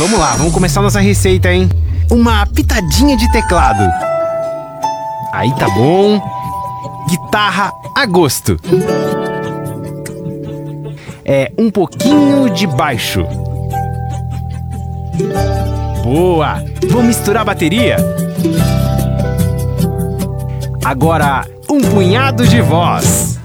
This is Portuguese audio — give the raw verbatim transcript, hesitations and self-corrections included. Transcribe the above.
vamos lá, vamos começar nossa receita, hein? Uma pitadinha de teclado. Aí tá bom. Guitarra a gosto. É um pouquinho de baixo. Boa! Vou misturar a bateria. Agora, um punhado de voz.